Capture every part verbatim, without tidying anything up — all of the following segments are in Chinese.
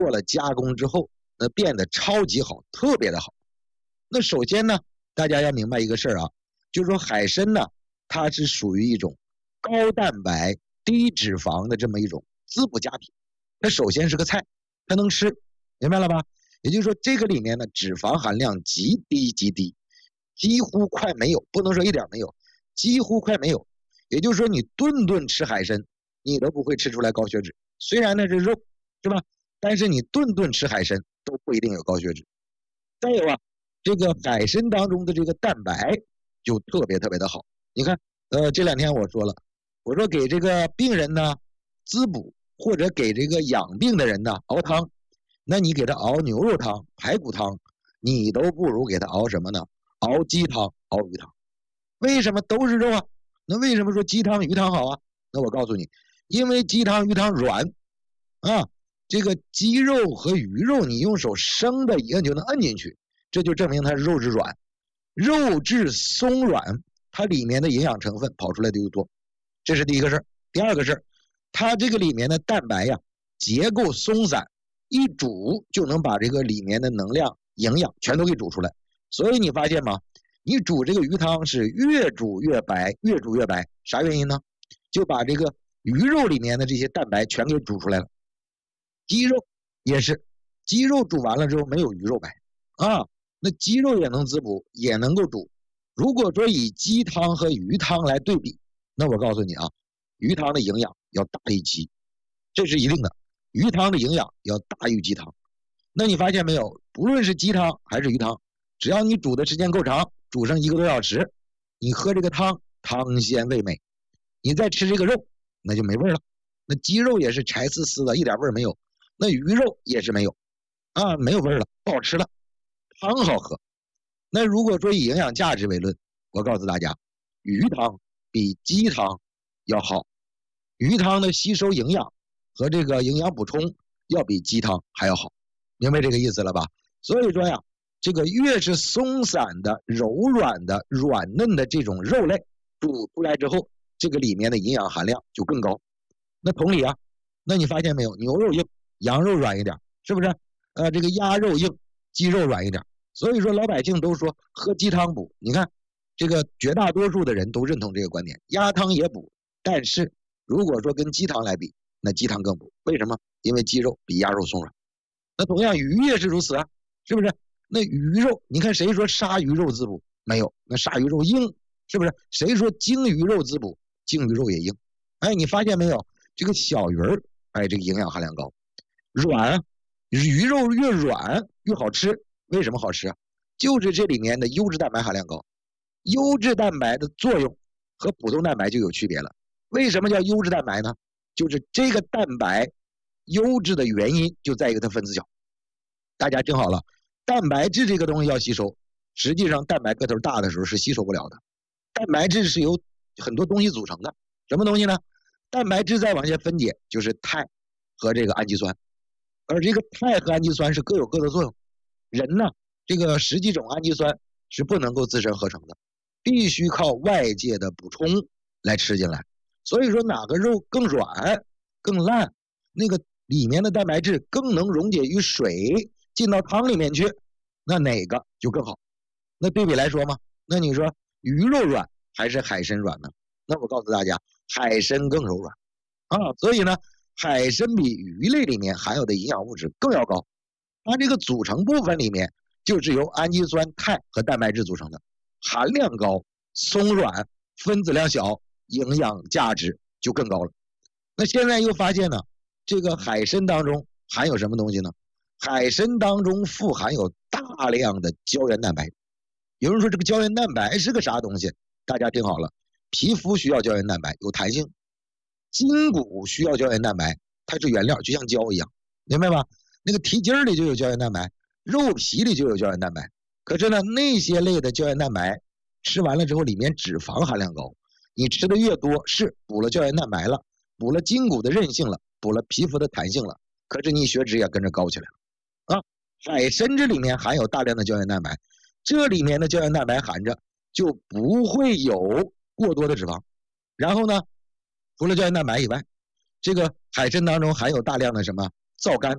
做了加工之后，那变得超级好，特别的好。那首先呢，大家要明白一个事儿啊，就是说海参呢，它是属于一种高蛋白、低脂肪的这么一种滋补佳品。它首先是个菜，它能吃，明白了吧？也就是说，这个里面呢，脂肪含量极低极低，几乎快没有，不能说一点没有，几乎快没有。也就是说，你顿顿吃海参，你都不会吃出来高血脂。虽然那是肉，是吧？但是你顿顿吃海参都不一定有高血脂。再有啊，这个海参当中的这个蛋白就特别特别的好。你看，呃，这两天我说了，我说给这个病人呢滋补，或者给这个养病的人呢熬汤，那你给他熬牛肉汤、排骨汤，你都不如给他熬什么呢？熬鸡汤、熬鱼汤。为什么都是肉啊？那为什么说鸡汤、鱼汤好啊？那我告诉你，因为鸡汤、鱼汤软啊，这个鸡肉和鱼肉你用手生的一摁就能摁进去，这就证明它肉质软。肉质松软，它里面的营养成分跑出来的就多，这是第一个事儿。第二个事儿，它这个里面的蛋白呀结构松散，一煮就能把这个里面的能量、营养全都给煮出来。所以你发现吗？你煮这个鱼汤是越煮越白，越煮越白，啥原因呢？就把这个鱼肉里面的这些蛋白全给煮出来了。鸡肉也是，鸡肉煮完了之后没有鱼肉白啊，那鸡肉也能滋补，也能够煮。如果说以鸡汤和鱼汤来对比，那我告诉你啊，鱼汤的营养要大于鸡，这是一定的。鱼汤的营养要大于鸡汤。那你发现没有？不论是鸡汤还是鱼汤，只要你煮的时间够长，煮上一个多小时，你喝这个汤，汤鲜味美，你再吃这个肉，那就没味了。那鸡肉也是柴丝丝的，一点味没有。那鱼肉也是没有啊，没有味了，不好吃了。汤好喝。那如果说以营养价值为论，我告诉大家，鱼汤比鸡汤要好。鱼汤的吸收营养和这个营养补充要比鸡汤还要好，明白这个意思了吧？所以说呀，这个越是松散的、柔软的、软嫩的这种肉类，煮出来之后，这个里面的营养含量就更高。那同理啊，那你发现没有？牛肉硬，羊肉软一点，是不是？呃，这个鸭肉硬，鸡肉软一点。所以说老百姓都说喝鸡汤补，你看这个绝大多数的人都认同这个观点，鸭汤也补，但是如果说跟鸡汤来比，那鸡汤更补。为什么？因为鸡肉比鸭肉松软。那同样鱼也是如此啊，是不是？那鱼肉，你看谁说鲨鱼肉滋补？没有，那鲨鱼肉硬，是不是？谁说鲸鱼肉滋补？鲸鱼肉也硬。哎，你发现没有？这个小鱼儿，哎，这个营养含量高，软，鱼肉越软越好吃。为什么好吃啊？就是这里面的优质蛋白含量高。优质蛋白的作用和普通蛋白就有区别了。为什么叫优质蛋白呢？就是这个蛋白优质的原因就在于它分子小。大家听好了，蛋白质这个东西要吸收，实际上蛋白个头大的时候是吸收不了的。蛋白质是由很多东西组成的，什么东西呢？蛋白质再往下分解就是肽和这个氨基酸，而这个肽和氨基酸是各有各的作用。人呢，这个十几种氨基酸是不能够自身合成的，必须靠外界的补充来吃进来。所以说哪个肉更软更烂，那个里面的蛋白质更能溶解于水进到汤里面去，那哪个就更好。那对比来说嘛，那你说鱼肉软还是海参软呢？那我告诉大家，海参更柔软啊。所以呢，海参比鱼类里面含有的营养物质更要高。它这个组成部分里面就是由氨基酸、肽和蛋白质组成的，含量高、松软、分子量小，营养价值就更高了。那现在又发现呢，这个海参当中含有什么东西呢？海参当中富含有大量的胶原蛋白。有人说这个胶原蛋白是个啥东西？大家听好了，皮肤需要胶原蛋白，有弹性；筋骨需要胶原蛋白，它是原料，就像胶一样，明白吧？那个蹄筋里就有胶原蛋白，肉皮里就有胶原蛋白。可是呢，那些类的胶原蛋白吃完了之后，里面脂肪含量高。你吃的越多，是补了胶原蛋白了，补了筋骨的韧性了，补了皮肤的弹性了，可是你血脂也跟着高起来了啊！海参这里面含有大量的胶原蛋白，这里面的胶原蛋白含着就不会有过多的脂肪。然后呢，除了胶原蛋白以外，这个海参当中含有大量的什么皂苷，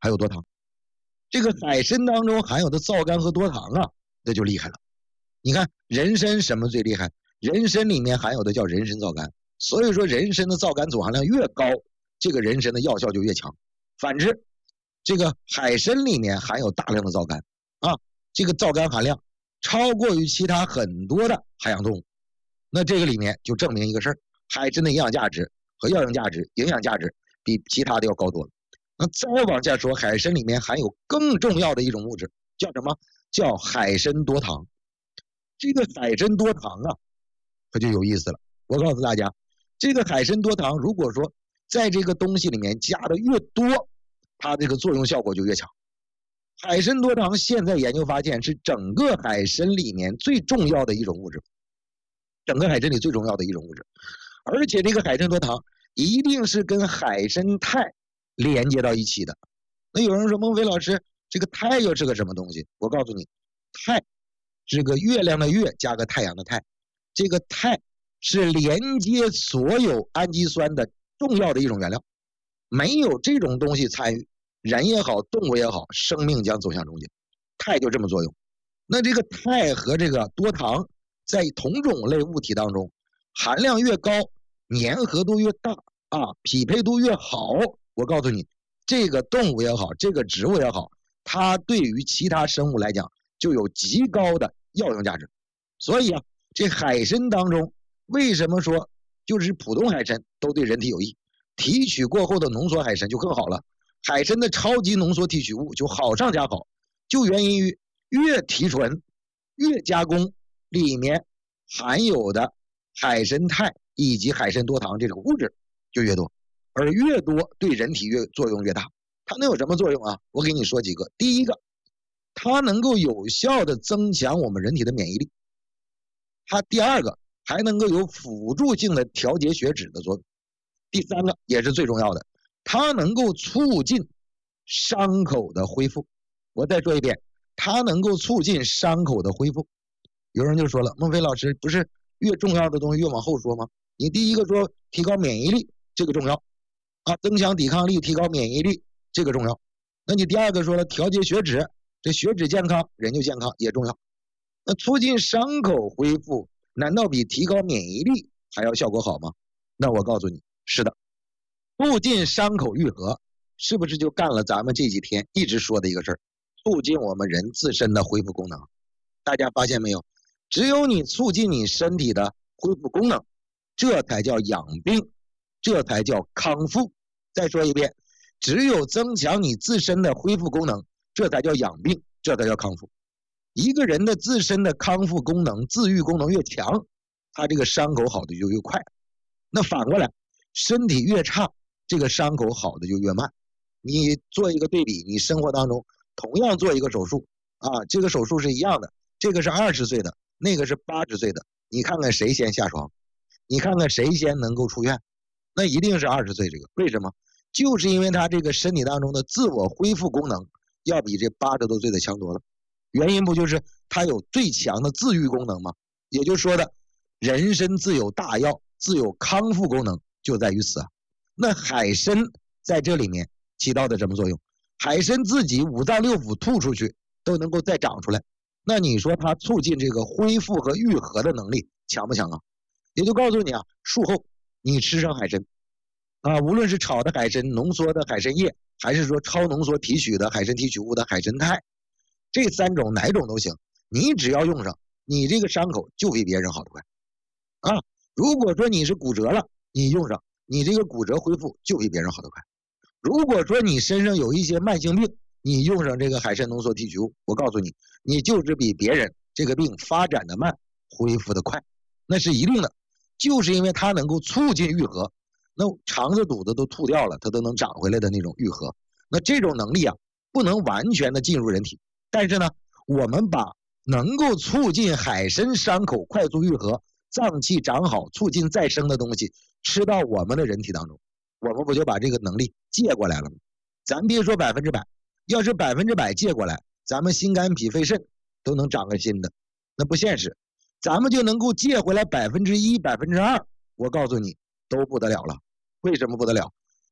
还有多糖。这个海参当中含有的皂苷和多糖啊，那就厉害了。你看人参什么最厉害？人参里面含有的叫人参皂苷，所以说人参的皂苷总含量越高，这个人参的药效就越强。反之，这个海参里面含有大量的皂苷啊，这个皂苷含量超过于其他很多的海洋动物。那这个里面就证明一个事儿，海参的营养价值和药用价值、营养价值比其他的要高多了。那再往下说，海参里面含有更重要的一种物质，叫什么？叫海参多糖。这个海参多糖啊，可就有意思了。我告诉大家，这个海参多糖，如果说在这个东西里面加的越多，它这个作用效果就越强。海参多糖现在研究发现是整个海参里面最重要的一种物质，整个海参里最重要的一种物质。而且这个海参多糖一定是跟海参肽连接到一起的。那有人说，孟非老师，这个肽又是个什么东西？我告诉你，肽这个月亮的月加个太阳的太，这个肽是连接所有氨基酸的重要的一种原料。没有这种东西参与，人也好，动物也好，生命将走向终结。肽就这么作用。那这个肽和这个多糖在同种类物体当中含量越高，粘合度越大啊，匹配度越好。我告诉你，这个动物也好，这个植物也好，它对于其他生物来讲就有极高的药用价值。所以啊，这海参当中为什么说就是普通海参都对人体有益，提取过后的浓缩海参就更好了。海参的超级浓缩提取物就好上加好，就源于越提纯越加工，里面含有的海参肽以及海参多糖这种物质就越多，而越多对人体越作用越大。它能有什么作用啊？我给你说几个。第一个，它能够有效的增强我们人体的免疫力。它第二个，还能够有辅助性的调节血脂的作用。第三个也是最重要的，它能够促进伤口的恢复。我再说一遍，它能够促进伤口的恢复。有人就说了，孟非老师，不是越重要的东西越往后说吗？你第一个说提高免疫力，这个重要啊，增强抵抗力，提高免疫力，这个重要。那你第二个说了调节血脂，这血脂健康，人就健康也重要。那促进伤口恢复，难道比提高免疫力还要效果好吗？那我告诉你，是的。促进伤口愈合，是不是就干了咱们这几天一直说的一个事儿，促进我们人自身的恢复功能？大家发现没有？只有你促进你身体的恢复功能，这才叫养病，这才叫康复。再说一遍，只有增强你自身的恢复功能，这才叫养病，这才叫康复。一个人的自身的康复功能、自愈功能越强，他这个伤口好的就越快。那反过来，身体越差，这个伤口好的就越慢。你做一个对比，你生活当中同样做一个手术啊，这个手术是一样的，这个是二十岁的，那个是八十岁的，你看看谁先下床，你看看谁先能够出院，那一定是二十岁这个。为什么？就是因为他这个身体当中的自我恢复功能要比这八十多岁的强多了。原因不就是它有最强的自愈功能吗？也就是说的，人参自有大药，自有康复功能，就在于此啊。那海参在这里面起到的什么作用？海参自己五脏六腑吐出去都能够再长出来，那你说它促进这个恢复和愈合的能力强不强啊？也就告诉你啊，术后你吃上海参啊，无论是炒的海参、浓缩的海参叶，还是说超浓缩提取的海参提取物的海参肽，这三种哪种都行，你只要用上，你这个伤口就比别人好得快啊。如果说你是骨折了，你用上，你这个骨折恢复就比别人好得快。如果说你身上有一些慢性病，你用上这个海参浓缩提取物，我告诉你，你就是比别人这个病发展的慢，恢复的快，那是一定的。就是因为它能够促进愈合，那肠子肚子都吐掉了，它都能长回来的那种愈合。那这种能力啊，不能完全的进入人体，但是呢，我们把能够促进海参伤口快速愈合、脏器长好、促进再生的东西吃到我们的人体当中，我们不就把这个能力借过来了吗？咱别说百分之百，要是百分之百借过来，咱们心肝脾肺肾都能长个新的，那不现实。咱们就能够借回来百分之一、百分之二，我告诉你都不得了了。为什么不得了？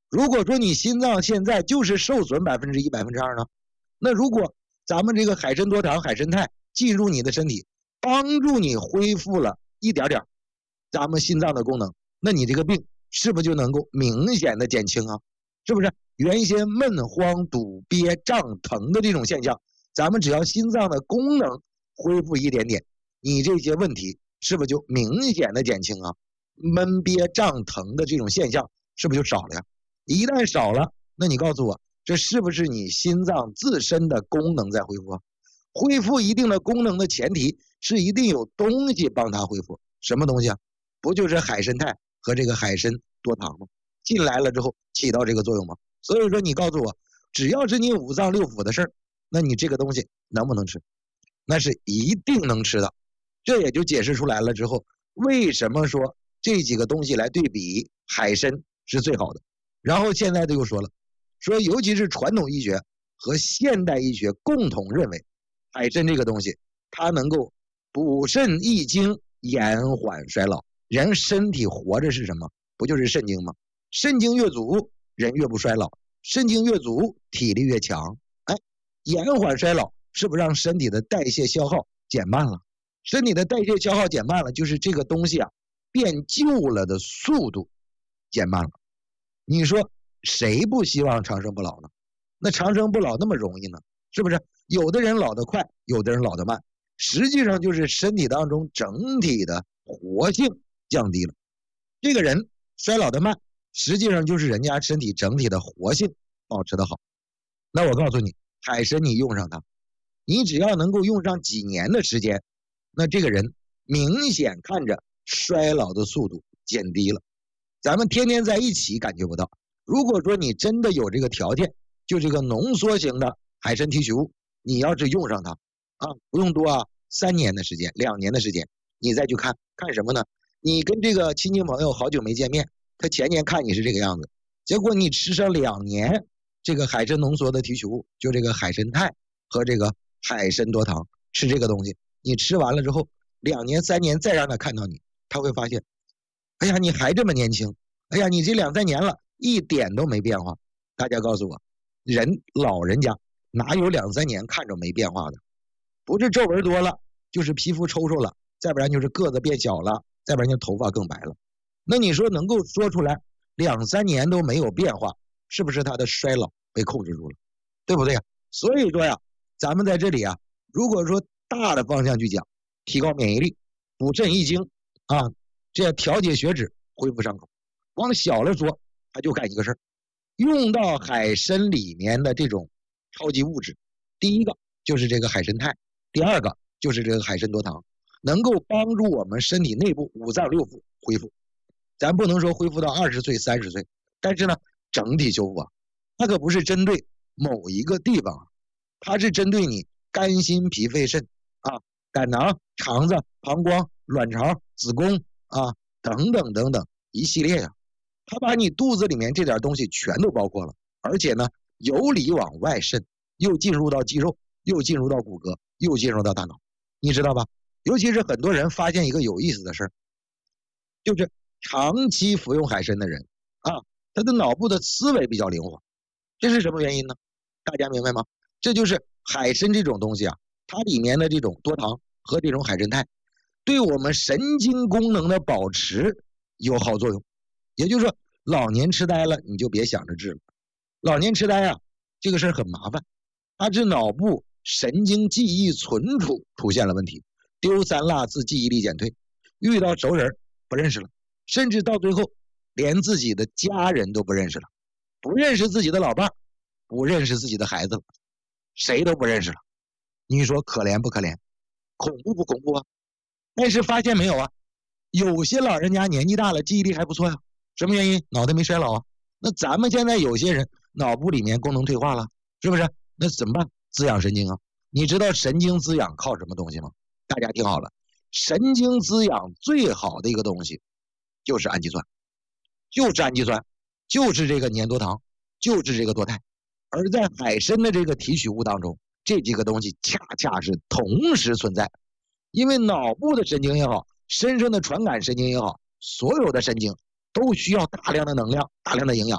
如果说你心脏现在就是受损百分之一、百分之二呢，那如果咱们这个海参多糖、海参肽进入你的身体，帮助你恢复了一点点咱们心脏的功能，那你这个病是不是就能够明显的减轻啊？是不是？原先闷慌、堵憋、胀疼的这种现象，咱们只要心脏的功能恢复一点点，你这些问题是不是就明显的减轻啊？闷憋胀疼的这种现象是不是就少了呀？一旦少了，那你告诉我，这是不是你心脏自身的功能在恢复啊？恢复一定的功能的前提是一定有东西帮它恢复，什么东西啊？不就是海参肽和这个海参多糖吗？进来了之后起到这个作用吗？所以说你告诉我，只要是你五脏六腑的事儿，那你这个东西能不能吃？那是一定能吃的。这也就解释出来了之后，为什么说这几个东西来对比，海参是最好的。然后现在就又说了，说尤其是传统医学和现代医学共同认为，海参这个东西它能够补肾益精，延缓衰老。人身体活着是什么？不就是肾精吗？肾精越足，人越不衰老；肾精越足，体力越强。哎，延缓衰老是不是让身体的代谢消耗减慢了？身体的代谢消耗减慢了，就是这个东西啊变旧了的速度减慢了。你说谁不希望长生不老呢？那长生不老那么容易呢？是不是？有的人老得快，有的人老得慢，实际上就是身体当中整体的活性降低了。这个人衰老的慢，实际上就是人家身体整体的活性保持的好。那我告诉你，海参你用上它，你只要能够用上几年的时间，那这个人明显看着衰老的速度减低了。咱们天天在一起感觉不到。如果说你真的有这个条件，就这个浓缩型的海参提取物，你要是用上它啊，不用多啊，三年的时间，两年的时间，你再去看看什么呢？你跟这个亲戚朋友好久没见面，他前年看你是这个样子，结果你吃上两年这个海参浓缩的提取物，就这个海参肽和这个海参多糖，吃这个东西，你吃完了之后，两年三年再让他看到你，他会发现，哎呀，你还这么年轻，哎呀，你这两三年了，一点都没变化。大家告诉我，人老人家哪有两三年看着没变化的？不是皱纹多了，就是皮肤抽抽了，再不然就是个子变小了，再不然就头发更白了。那你说能够说出来两三年都没有变化，是不是他的衰老被控制住了？对不对呀？所以说呀，咱们在这里啊，如果说大的方向去讲，提高免疫力，补肾益精啊，这样调节血脂，恢复伤口。往小了说，他就干一个事儿，用到海参里面的这种超级物质，第一个就是这个海参肽，第二个就是这个海参多糖，能够帮助我们身体内部五脏六腑恢复。咱不能说恢复到二十岁、三十岁，但是呢，整体修复啊，它可不是针对某一个地方，它是针对你肝、心、脾、肺、肾啊、胆囊、肠子、膀胱、卵巢、子宫啊等等等等一系列呀、啊，它把你肚子里面这点东西全都包括了，而且呢，由里往外渗，又进入到肌肉，又进入到骨骼，又进入到大脑，你知道吧？尤其是很多人发现一个有意思的事儿，就是长期服用海参的人啊，他的脑部的思维比较灵活，这是什么原因呢？大家明白吗？这就是海参这种东西啊，它里面的这种多糖和这种海参肽，对我们神经功能的保持有好作用。也就是说，老年痴呆了，你就别想着治了。老年痴呆啊，这个事儿很麻烦，它是脑部神经记忆存储出现了问题，丢三落四，记忆力减退，遇到熟人不认识了，甚至到最后连自己的家人都不认识了，不认识自己的老伴，不认识自己的孩子了，谁都不认识了。你说可怜不可怜？恐怖不恐怖啊？但是发现没有啊？有些老人家年纪大了，记忆力还不错呀、啊。什么原因？脑袋没衰老啊。那咱们现在有些人脑部里面功能退化了，是不是？那怎么办？滋养神经啊。你知道神经滋养靠什么东西吗？大家听好了，神经滋养最好的一个东西就是氨基酸，就是氨基酸，就是这个粘多糖，就是这个多肽。而在海参的这个提取物当中，这几个东西恰恰是同时存在。因为脑部的神经也好，身上的传感神经也好，所有的神经都需要大量的能量，大量的营养。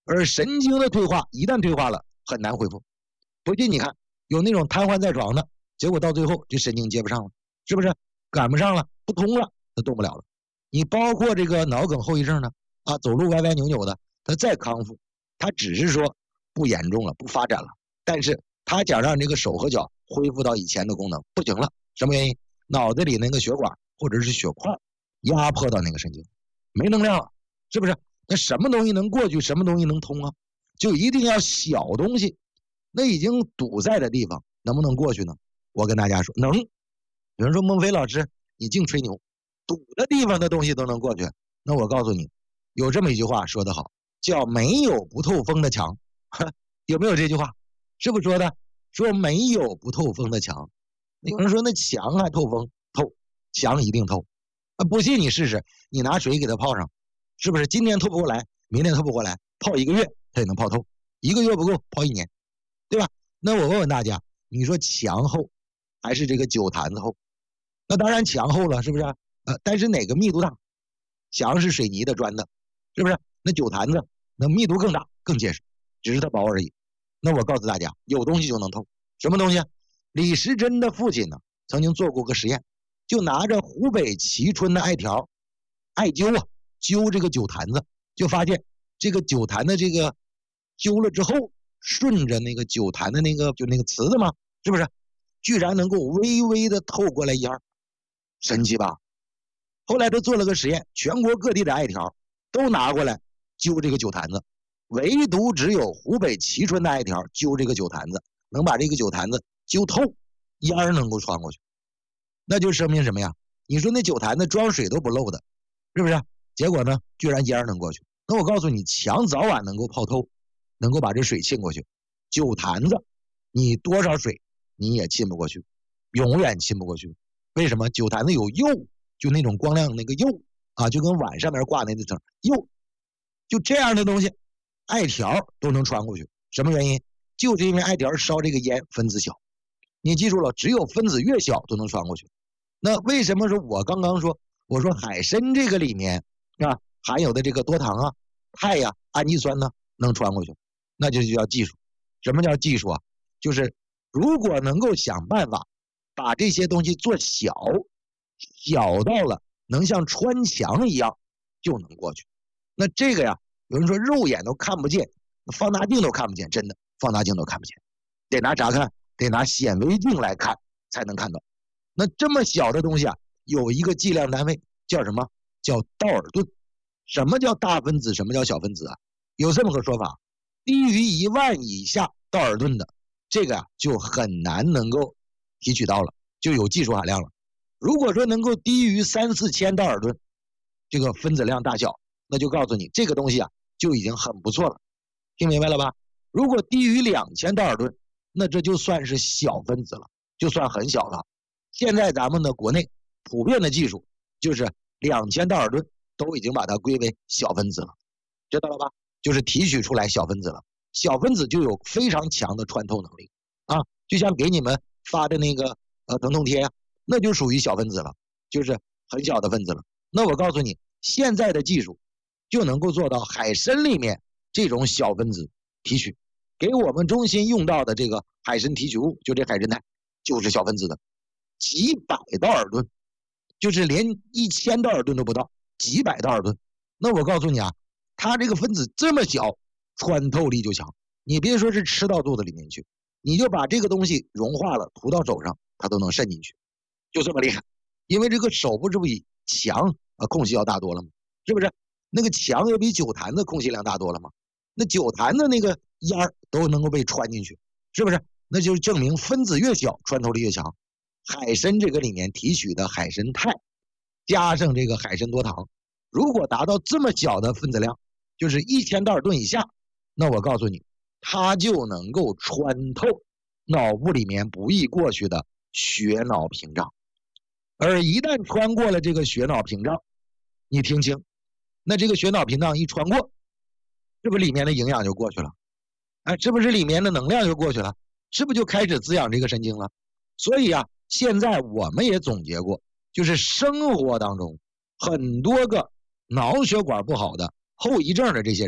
而神经的退化一旦退化了，很难恢复。不信你看，有那种瘫痪在床的，结果到最后这神经接不上了，是不是赶不上了，不通了，他动不了了。你包括这个脑梗后遗症呢，啊，走路歪歪扭扭的，他再康复，他只是说不严重了，不发展了，但是他想让这个手和脚恢复到以前的功能，不行了。什么原因？脑子里那个血管或者是血块压迫到那个神经，没能量了，是不是？那什么东西能过去，什么东西能通啊？就一定要小东西，那已经堵在的地方能不能过去呢？我跟大家说能。有人说孟非老师你净吹牛，堵的地方的东西都能过去。那我告诉你，有这么一句话说得好，叫没有不透风的墙。有没有这句话？是不是说的？说没有不透风的墙。有人说那墙还透风？透，墙一定透。不信你试试，你拿水给它泡上，是不是今天透不过来，明天透不过来，泡一个月它也能泡透，一个月不够泡一年，对吧？那我问问大家，你说墙厚还是这个酒坛子厚？那当然墙厚了，是不是？呃，但是哪个密度大？墙是水泥的砖的，是不是？那酒坛子那密度更大更结实，只是它薄而已。那我告诉大家，有东西就能透。什么东西？李时珍的父亲呢曾经做过个实验，就拿着湖北蕲春的艾条艾灸啊，灸这个酒坛子，就发现这个酒坛的这个灸了之后，顺着那个酒坛的那个就那个瓷子嘛，是不是居然能够微微的透过来烟儿，神奇吧？后来他做了个实验，全国各地的艾条都拿过来灸这个酒坛子，唯独只有湖北蕲春的艾条灸这个酒坛子能把这个酒坛子灸透，烟儿能够穿过去。那就说明什么呀？你说那酒坛子装水都不漏的，是不是？结果呢，居然烟儿能过去。那我告诉你，墙早晚能够泡透，能够把这水沁过去。酒坛子，你多少水你也沁不过去，永远沁不过去。为什么？酒坛子有釉，就那种光亮那个釉啊，就跟碗上面挂那层釉，就这样的东西，艾条都能穿过去。什么原因？就是因为艾条烧这个烟分子小。你记住了，只有分子越小都能穿过去。那为什么说我刚刚说，我说海参这个里面啊含有的这个多糖啊、肽呀、啊、氨基酸呢能穿过去？那就叫技术。什么叫技术啊？就是如果能够想办法把这些东西做小，小到了能像穿墙一样就能过去。那这个呀，有人说肉眼都看不见，放大镜都看不见，真的放大镜都看不见，得拿啥看？得拿显微镜来看才能看到。那这么小的东西啊，有一个计量单位叫什么？叫道尔顿。什么叫大分子？什么叫小分子啊？有这么个说法，低于一万以下道尔顿的，这个啊就很难能够提取到了，就有技术含量了。如果说能够低于三四千道尔顿，这个分子量大小，那就告诉你这个东西啊就已经很不错了。听明白了吧？如果低于两千道尔顿，那这就算是小分子了，就算很小了。现在咱们的国内普遍的技术就是两千道尔顿都已经把它归为小分子了，知道了吧？就是提取出来小分子了。小分子就有非常强的穿透能力啊，就像给你们发的那个呃疼痛贴啊，那就属于小分子了，就是很小的分子了。那我告诉你，现在的技术就能够做到海参里面这种小分子提取。给我们中心用到的这个海参提取物，就这海参肽，就是小分子的，几百道尔顿，就是连一千道尔顿都不到，几百道尔顿。那我告诉你啊，它这个分子这么小，穿透力就强。你别说是吃到肚子里面去，你就把这个东西融化了，涂到手上，它都能渗进去，就这么厉害。因为这个手不是比墙啊空隙要大多了吗？是不是？那个墙也比酒坛子空隙量大多了吗？那酒坛的那个烟儿都能够被穿进去，是不是？那就证明分子越小，穿透力越强。海参这个里面提取的海参肽，加上这个海参多糖，如果达到这么小的分子量，就是一千道尔顿以下，那我告诉你，它就能够穿透脑部里面不易过去的血脑屏障。而一旦穿过了这个血脑屏障，你听清，那这个血脑屏障一穿过，是不是里面的营养就过去了？哎，是不是里面的能量就过去了？是不是就开始滋养这个神经了？所以啊，现在我们也总结过，就是生活当中很多个脑血管不好的后遗症的这些人，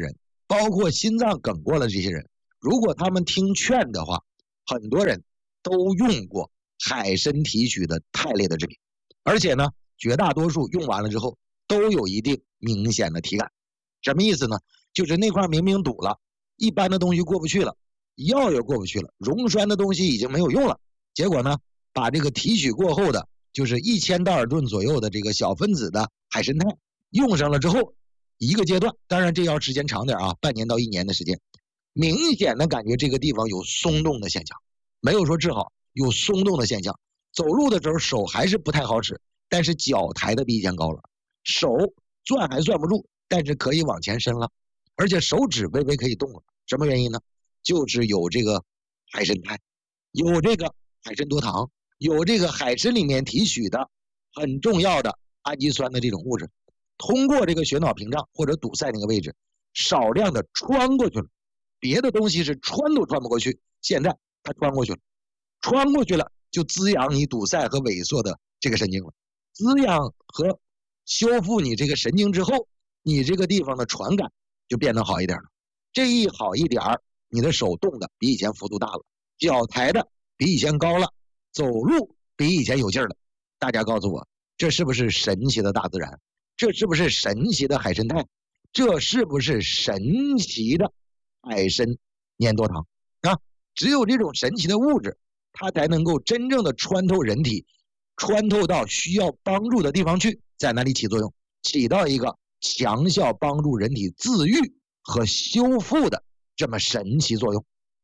包括心脏梗过了这些人，如果他们听劝的话，很多人都用过海参提取的肽类的制品，而且呢，绝大多数用完了之后都有一定明显的体感。什么意思呢？就是那块明明堵了，一般的东西过不去了，药也过不去了，溶栓的东西已经没有用了，结果呢，把这个提取过后的就是一千道尔顿左右的这个小分子的海参肽用上了之后，一个阶段，当然这要时间长点啊，半年到一年的时间，明显的感觉这个地方有松动的现象，没有说治好，有松动的现象。走路的时候手还是不太好使，但是脚抬得比以前高了，手攥还攥不住，但是可以往前伸了，而且手指微微可以动了。什么原因呢？就是有这个海参肽，有这个海参多糖，有这个海参里面提取的很重要的氨基酸的这种物质，通过这个血脑屏障或者堵塞那个位置，少量的穿过去了。别的东西是穿都穿不过去，现在它穿过去了，穿过去了就滋养你堵塞和萎缩的这个神经了，滋养和修复你这个神经之后，你这个地方的传感就变得好一点了。这一好一点，你的手动的比以前幅度大了，脚抬的比以前高了，走路比以前有劲儿了。大家告诉我，这是不是神奇的大自然？这是不是神奇的海参肽？这是不是神奇的海参粘多糖啊？只有这种神奇的物质，它才能够真正的穿透人体，穿透到需要帮助的地方去，在那里起作用，起到一个强效帮助人体自愈和修复的这么神奇作用。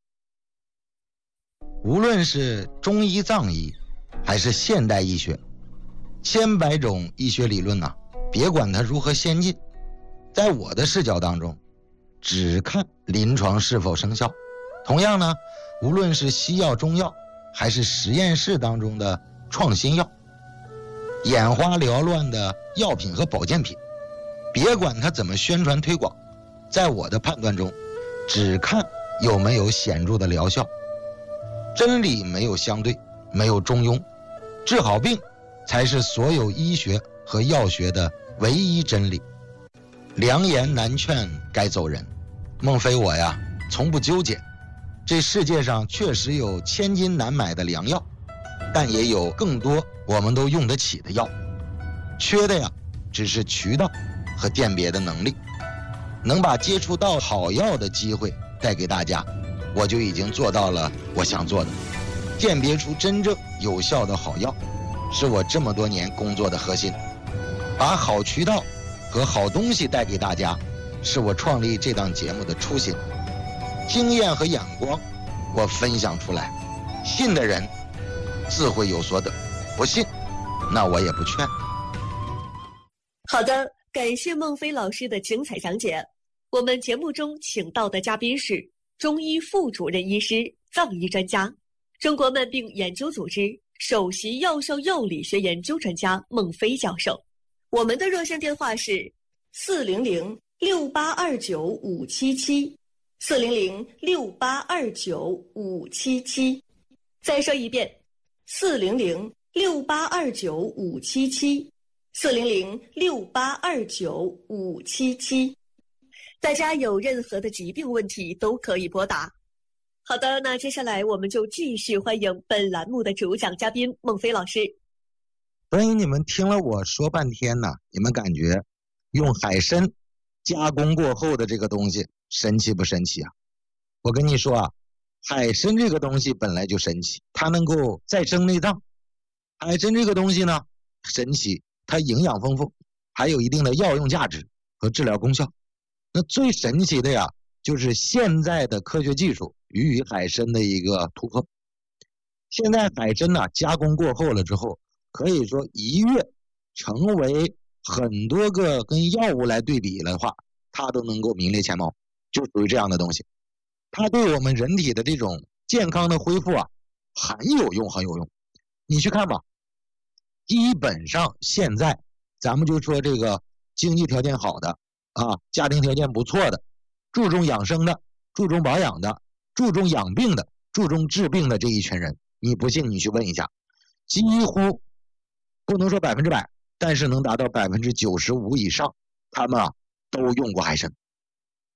无论是中医藏医还是现代医学，千百种医学理论啊，别管它如何先进，在我的视角当中只看临床是否生效。同样呢，无论是西药中药还是实验室当中的创新药，眼花缭乱的药品和保健品，别管它怎么宣传推广，在我的判断中只看有没有显著的疗效。真理没有相对，没有中庸，治好病才是所有医学和药学的唯一真理。良言难劝该走人，孟非我呀从不纠结。这世界上确实有千金难买的良药，但也有更多我们都用得起的药，缺的呀只是渠道和鉴别的能力。能把接触到好药的机会带给大家，我就已经做到了我想做的。鉴别出真正有效的好药，是我这么多年工作的核心。把好渠道和好东西带给大家，是我创立这档节目的初心。经验和眼光我分享出来，信的人自会有所得，不信那我也不劝。 好的，感谢孟非老师的精彩讲解。我们节目中请到的嘉宾是中医副主任医师、藏医专家、中国慢病研究组织首席药效药理学研究专家孟非教授。我们的热线电话是四零零六八二九五七七，四零零六八二九五七七。再说一遍，四零零六八二九五七七，四零零六八二九五七七。大家有任何的疾病问题都可以拨打。好的，那接下来我们就继续欢迎本栏目的主讲嘉宾孟非老师。 所以你们听了我说半天呢，你们感觉用海参加工过后的这个东西神奇不神奇啊？我跟你说啊，海参这个东西本来就神奇，它能够再生内脏。海参这个东西呢神奇，它营养丰富，还有一定的药用价值和治疗功效。那最神奇的呀，就是现在的科学技术予以海参的一个突破。现在海参呢加工过后了之后，可以说一跃成为很多个跟药物来对比的话，它都能够名列前茅，就属于这样的东西。它对我们人体的这种健康的恢复啊，很有用，很有用。你去看吧，基本上现在咱们就说这个经济条件好的啊，家庭条件不错的，注重养生的，注重保养的，注重养病的，注重治病的这一群人，你不信你去问一下，几乎不能说百分之百，但是能达到百分之九十五以上，他们啊都用过海参。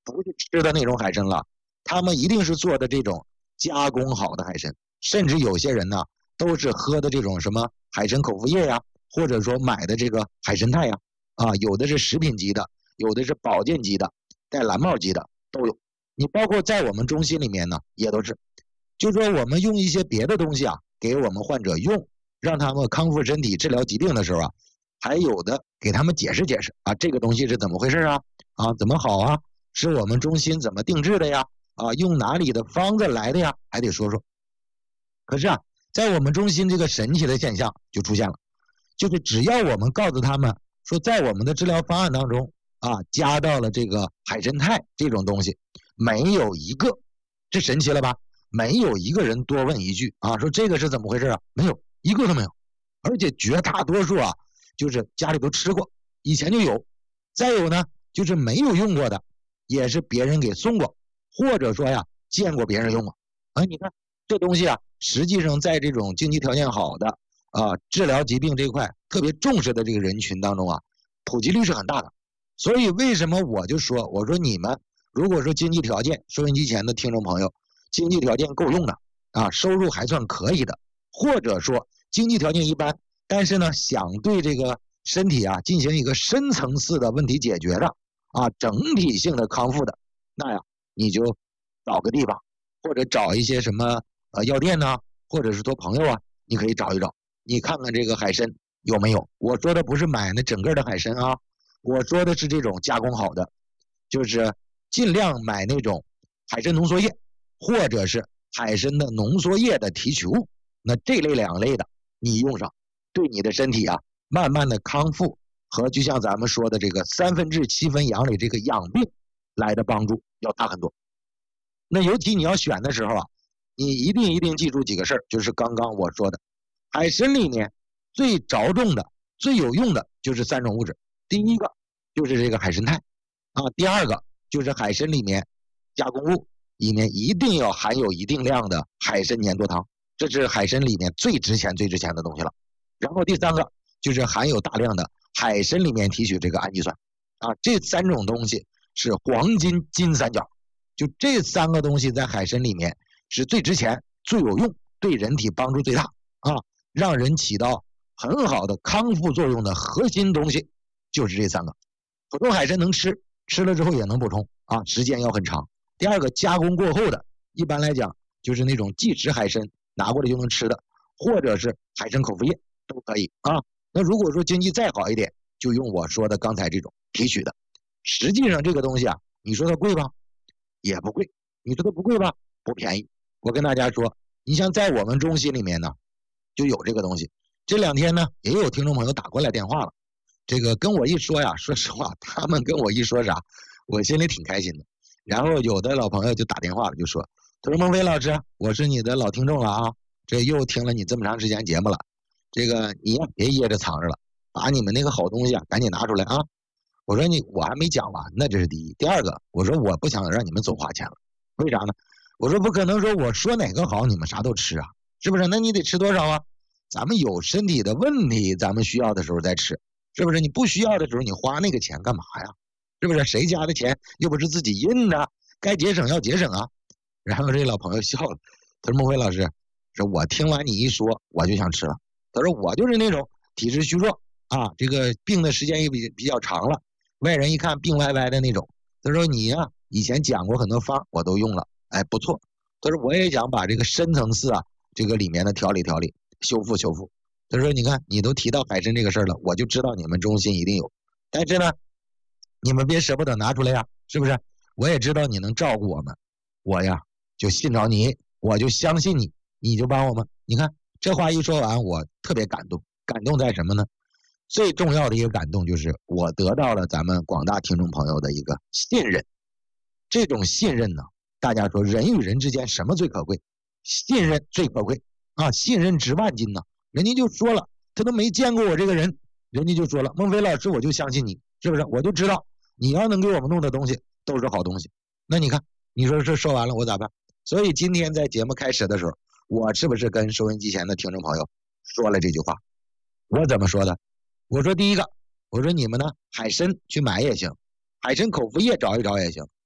不是吃的那种海参了，他们一定是做的这种加工好的海参，甚至有些人呢都是喝的这种什么海参口服液呀，或者说买的这个海参肽呀，啊，有的是食品级的，有的是保健级的，带蓝帽级的都有。你包括在我们中心里面呢，也都是，就说我们用一些别的东西啊，给我们患者用，让他们康复身体、治疗疾病的时候啊，还有的给他们解释解释啊，这个东西是怎么回事啊？啊，怎么好啊？是我们中心怎么定制的呀？啊，用哪里的方子来的呀？还得说说。可是啊，在我们中心这个神奇的现象就出现了，就是只要我们告诉他们说，在我们的治疗方案当中啊，加到了这个海参肽这种东西，没有一个，这神奇了吧？没有一个人多问一句啊，说这个是怎么回事啊？没有一个都没有，而且绝大多数啊，就是家里都吃过，以前就有，再有呢，就是没有用过的，也是别人给送过，或者说呀，见过别人用过。哎，你看这东西啊，实际上在这种经济条件好的啊，治疗疾病这块特别重视的这个人群当中啊，普及率是很大的。所以为什么我就说，我说你们如果说经济条件，收音机前的听众朋友，经济条件够用的啊，收入还算可以的，或者说经济条件一般，但是呢，想对这个身体啊进行一个深层次的问题解决的啊，整体性的康复的，那呀，你就找个地方，或者找一些什么呃药店呢，或者是托朋友啊，你可以找一找，你看看这个海参有没有。我说的不是买那整个的海参啊，我说的是这种加工好的，就是尽量买那种海参浓缩液，或者是海参的浓缩液的提取物。那这类两类的你用上，对你的身体啊慢慢的康复和就像咱们说的这个三分治七分养里这个养病来的帮助要大很多。那尤其你要选的时候啊，你一定一定记住几个事儿，就是刚刚我说的，海参里面最着重的、最有用的就是三种物质。第一个就是这个海参肽啊，第二个就是海参里面加工物里面一定要含有一定量的海参粘多糖，这是海参里面最值钱、最值钱的东西了。然后第三个就是含有大量的海参里面提取这个氨基酸啊，这三种东西是黄金金三角。就这三个东西在海参里面是最值钱、最有用，对人体帮助最大啊，让人起到很好的康复作用的核心东西就是这三个。普通海参能吃，吃了之后也能补充啊，时间要很长。第二个，加工过后的，一般来讲就是那种即食海参拿过来就能吃的，或者是海参口服液都可以啊。那如果说经济再好一点，就用我说的刚才这种提取的。实际上这个东西啊，你说它贵吧？也不贵。你说它不贵吧？不便宜。我跟大家说，你像在我们中心里面呢，就有这个东西。这两天呢，也有听众朋友打过来电话了。这个跟我一说呀，说实话，他们跟我一说啥，我心里挺开心的。然后有的老朋友就打电话了，就说：“他说孟非老师，我是你的老听众了啊，这又听了你这么长时间节目了，这个你呀别掖着藏着了，把你们那个好东西啊赶紧拿出来啊。”我说你我还没讲完，那这是第一。第二个，我说我不想让你们走花钱了，为啥呢？我说不可能说我说哪个好你们啥都吃啊，是不是？那你得吃多少啊？咱们有身体的问题，咱们需要的时候再吃，是不是？你不需要的时候你花那个钱干嘛呀？是不是？谁家的钱又不是自己印的，该节省要节省啊。然后这老朋友笑了，他说孟非老师，说我听完你一说我就想吃了。他说我就是那种体质虚弱啊，这个病的时间也比比较长了，外人一看病歪歪的那种。他说你呀、啊、以前讲过很多方我都用了，哎不错。他说我也想把这个深层次啊这个里面的调理调理修复修复。他说你看你都提到海参这个事儿了，我就知道你们中心一定有，但是呢你们别舍不得拿出来呀，是不是？我也知道你能照顾我们，我呀就信着你，我就相信你，你就帮我们。你看这话一说完，我特别感动。感动在什么呢？最重要的一个感动就是我得到了咱们广大听众朋友的一个信任。这种信任呢，大家说人与人之间什么最可贵？信任最可贵啊！信任值万金呢。人家就说了，他都没见过我这个人，人家就说了，孟非老师我就相信你，是不是？我就知道你要能给我们弄的东西都是好东西。那你看你说这说完了我咋办？所以今天在节目开始的时候，我是不是跟收音机前的听众朋友说了这句话？我怎么说的？我说第一个，我说你们呢海参去买也行，海参口服液找一找也行，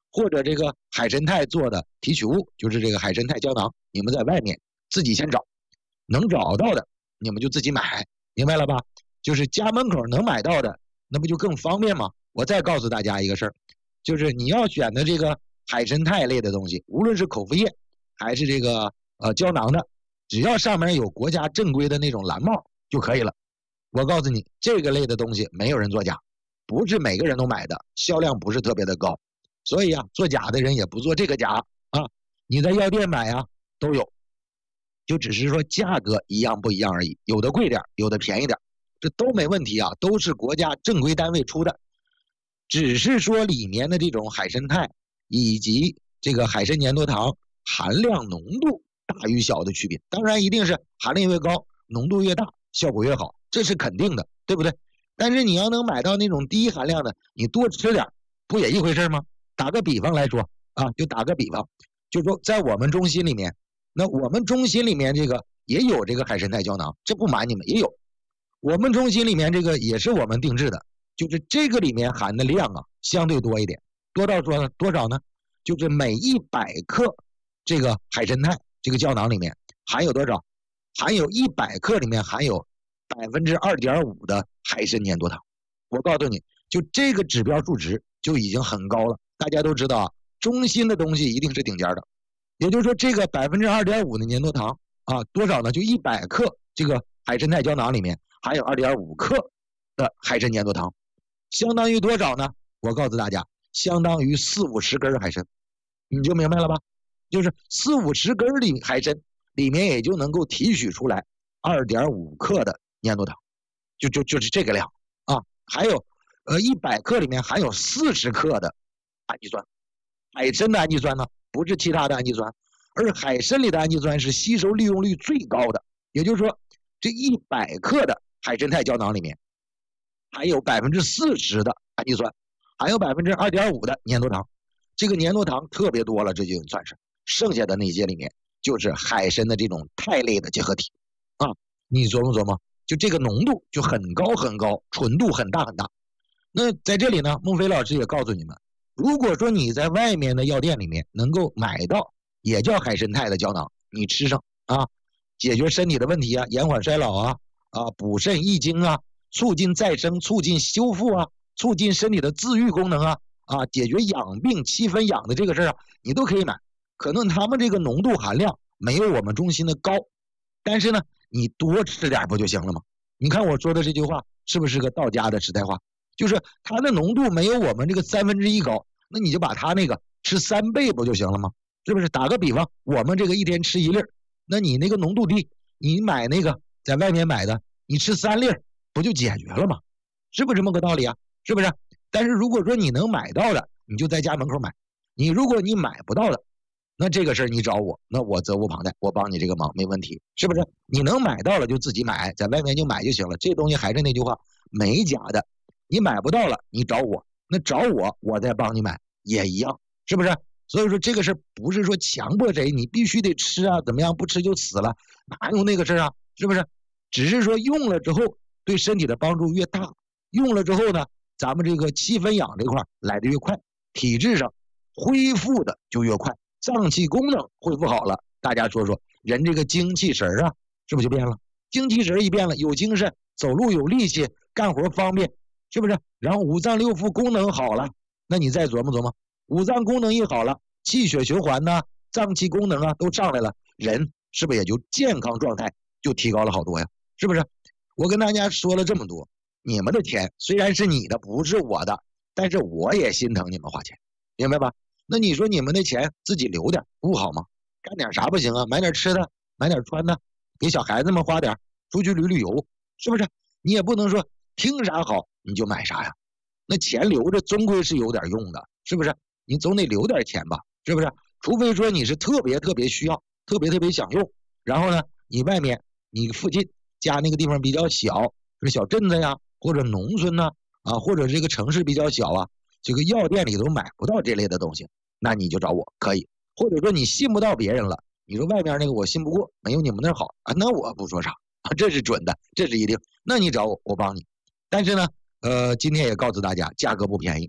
或者这个海参肽做的提取物，就是这个海参肽胶囊，你们在外面自己先找，能找到的你们就自己买，明白了吧？就是家门口能买到的，那不就更方便吗？我再告诉大家一个事儿，就是你要选的这个海参肽类的东西，无论是口服液还是这个呃胶囊的，只要上面有国家正规的那种蓝帽就可以了。我告诉你，这个类的东西没有人作假，不是每个人都买的，销量不是特别的高，所以啊，做假的人也不做这个假啊。你在药店买啊都有，就只是说价格一样不一样而已，有的贵点，有的便宜点，这都没问题啊，都是国家正规单位出的，只是说里面的这种海参肽以及这个海参粘多糖含量浓度大与小的区别。当然一定是含量越高，浓度越大，效果越好，这是肯定的，对不对？但是你要能买到那种低含量的，你多吃点不也一回事吗？打个比方来说啊，就打个比方，就说在我们中心里面，那我们中心里面这个也有这个海参肽胶囊，这不瞒你们也有。我们中心里面这个也是我们定制的，就是这个里面含的量啊相对多一点，多到多多少呢？就是每一百克这个海参肽这个胶囊里面含有多少？含有一百克里面含有百分之二点五的海参粘多糖。我告诉你，就这个指标数值就已经很高了。大家都知道啊，中心的东西一定是顶尖的，也就是说这个百分之二点五的粘多糖啊，多少呢？就一百克这个海参肽胶囊里面含有二点五克的海参粘多糖，相当于多少呢？我告诉大家，相当于四五十根海参，你就明白了吧？就是四五十根的海参里面也就能够提取出来二点五克的粘多糖，就就就是这个量啊。还有呃一百克里面含有四十克的氨基酸，海参的氨基酸呢不是其他的氨基酸，而海参里的氨基酸是吸收利用率最高的，也就是说这一百克的海参肽胶囊里面还有百分之四十的氨基酸，还有百分之二点五的粘多糖，这个粘多糖特别多了，这就算是剩下的那些里面就是海参的这种肽类的结合体啊，你琢磨琢磨，就这个浓度就很高很高，纯度很大很大。那在这里呢，孟非老师也告诉你们，如果说你在外面的药店里面能够买到也叫海参肽的胶囊，你吃上啊，解决身体的问题啊，延缓衰老啊，啊补肾益精啊，促进再生，促进修复啊，促进身体的自愈功能啊，啊解决养病七分养的这个事啊，你都可以买。可能他们这个浓度含量没有我们中心的高，但是呢，你多吃点不就行了吗？你看我说的这句话是不是个道家的实在话？就是它的浓度没有我们这个三分之一高，那你就把它那个吃三倍不就行了吗？是不是？打个比方，我们这个一天吃一粒，那你那个浓度低，你买那个在外面买的，你吃三粒不就解决了吗？是不是这么个道理啊？是不是？但是如果说你能买到的，你就在家门口买；你如果你买不到的，那这个事儿你找我，那我责无旁贷，我帮你这个忙没问题，是不是？你能买到了就自己买，在外面就买就行了。这东西还是那句话，没假的。你买不到了，你找我，那找我，我再帮你买也一样，是不是？所以说这个事不是说强迫谁，你必须得吃啊，怎么样不吃就死了，哪有那个事啊？是不是？只是说用了之后对身体的帮助越大，用了之后呢，咱们这个七分养这块来的越快，体质上恢复的就越快。脏器功能恢复好了，大家说说，人这个精气神啊，是不是就变了？精气神一变了，有精神，走路有力气，干活方便，是不是？然后五脏六腑功能好了，那你再琢磨琢磨，五脏功能一好了，气血循环呐、啊，脏器功能啊都上来了，人是不是也就健康状态就提高了好多呀？是不是？我跟大家说了这么多，你们的钱虽然是你的，不是我的，但是我也心疼你们花钱，明白吧？那你说你们的钱自己留点不好吗？干点啥不行啊？买点吃的，买点穿的，给小孩子们花点，出去旅旅游，是不是？你也不能说听啥好你就买啥呀。那钱留着终归是有点用的，是不是？你总得留点钱吧，是不是？除非说你是特别特别需要，特别特别想用，然后呢，你外面你附近家那个地方比较小，是小镇子呀，或者农村呢，啊，或者这个城市比较小啊，这个药店里都买不到这类的东西。那你就找我可以，或者说你信不到别人了，你说外面那个我信不过，没有你们那儿好啊，那我不说啥啊，这是准的，这是一定。那你找我，我帮你。但是呢，呃，今天也告诉大家，价格不便宜。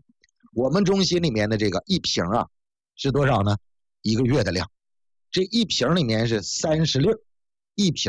我们中心里面的这个一瓶啊，是多少呢？一个月的量。这一瓶里面是三十粒，一瓶